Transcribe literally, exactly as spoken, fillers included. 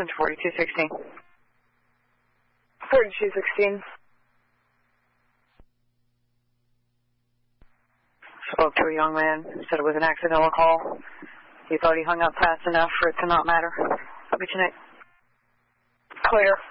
Listen to forty-two sixteen. forty-two sixteen. Spoke to a young man, said it was an accidental call. He thought he hung up fast enough for it to not matter. I'll get you next. Clear.